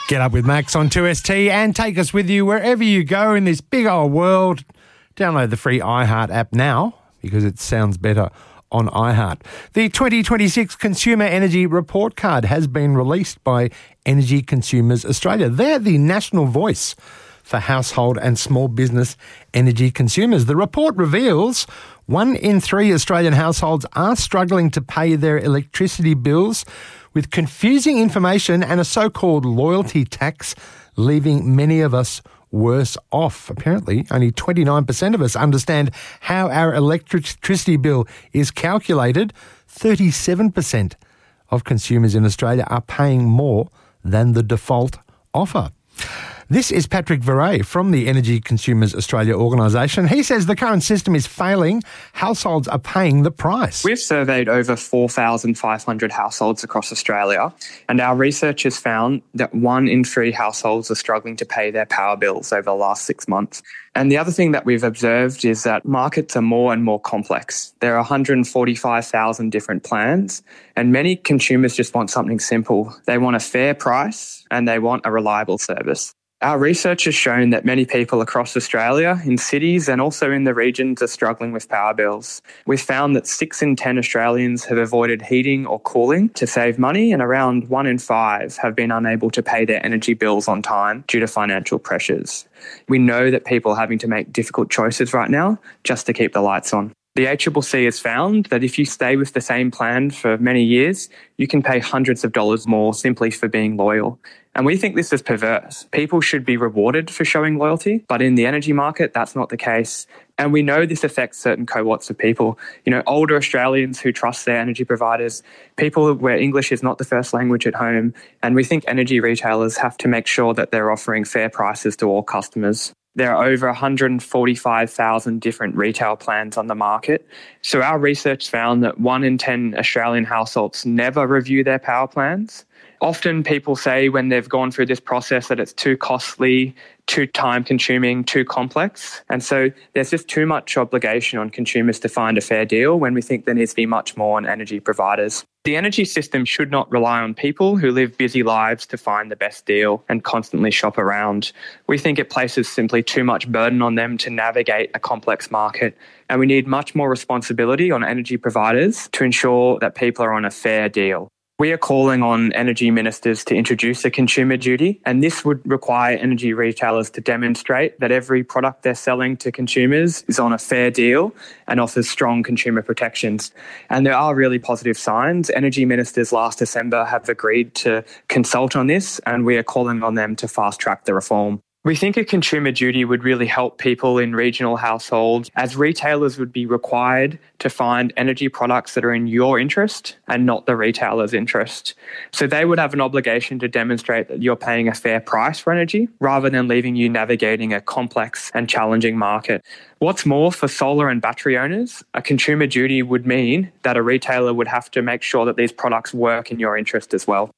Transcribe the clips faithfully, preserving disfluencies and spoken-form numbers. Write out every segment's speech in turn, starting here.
Get up with Max on two S T and take us with you wherever you go in this big old world. Download the free iHeart app now because it sounds better on iHeart. The twenty twenty-six Consumer Energy Report Card has been released by Energy Consumers Australia. They're the national voice for household and small business energy consumers. The report reveals one in three Australian households are struggling to pay their electricity bills, with confusing information and a so-called loyalty tax leaving many of us worse off. Apparently, only twenty-nine percent of us understand how our electricity bill is calculated. thirty-seven percent of consumers in Australia are paying more than the default offer. This is Patrick Verret from the Energy Consumers Australia organisation. He says the current system is failing. Households are paying the price. We've surveyed over four thousand five hundred households across Australia, and our research has found that one in three households are struggling to pay their power bills over the last six months. And the other thing that we've observed is that markets are more and more complex. There are one hundred forty-five thousand different plans, and many consumers just want something simple. They want a fair price and they want a reliable service. Our research has shown that many people across Australia, in cities and also in the regions, are struggling with power bills. We've found that six in ten Australians have avoided heating or cooling to save money, and around one in five have been unable to pay their energy bills on time due to financial pressures. We know that people are having to make difficult choices right now just to keep the lights on. The A C C C has found that if you stay with the same plan for many years, you can pay hundreds of dollars more simply for being loyal. And we think this is perverse. People should be rewarded for showing loyalty, but in the energy market, that's not the case. And we know this affects certain cohorts of people. You know, older Australians who trust their energy providers, people where English is not the first language at home. And we think energy retailers have to make sure that they're offering fair prices to all customers. There are over one hundred forty-five thousand different retail plans on the market. So our research found that one in ten Australian households never review their power plans. Often people say when they've gone through this process that it's too costly, too time-consuming, too complex. And so there's just too much obligation on consumers to find a fair deal when we think there needs to be much more on energy providers. The energy system should not rely on people who live busy lives to find the best deal and constantly shop around. We think it places simply too much burden on them to navigate a complex market, and we need much more responsibility on energy providers to ensure that people are on a fair deal. We are calling on energy ministers to introduce a consumer duty, and this would require energy retailers to demonstrate that every product they're selling to consumers is on a fair deal and offers strong consumer protections. And there are really positive signs. Energy ministers last December have agreed to consult on this, and we are calling on them to fast-track the reform. We think a consumer duty would really help people in regional households, as retailers would be required to find energy products that are in your interest and not the retailer's interest. So they would have an obligation to demonstrate that you're paying a fair price for energy rather than leaving you navigating a complex and challenging market. What's more, for solar and battery owners, a consumer duty would mean that a retailer would have to make sure that these products work in your interest as well.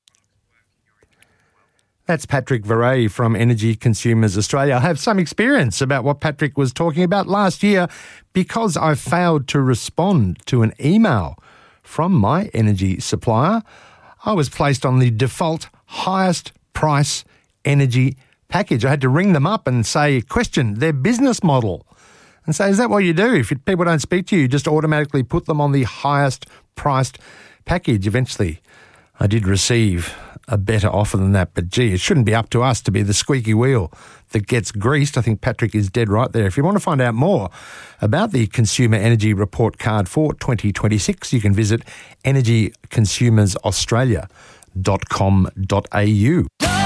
That's Patrick Verret from Energy Consumers Australia. I have some experience about what Patrick was talking about last year because I failed to respond to an email from my energy supplier. I was placed on the default highest price energy package. I had to ring them up and say, question their business model and say, is that what you do? If people don't speak to you, you just automatically put them on the highest priced package. Eventually, I did receive a better offer than that. But gee, it shouldn't be up to us to be the squeaky wheel that gets greased. I think Patrick is dead right there. If you want to find out more about the Consumer Energy Report Card for twenty twenty-six, you can visit energy consumers australia dot com dot a u.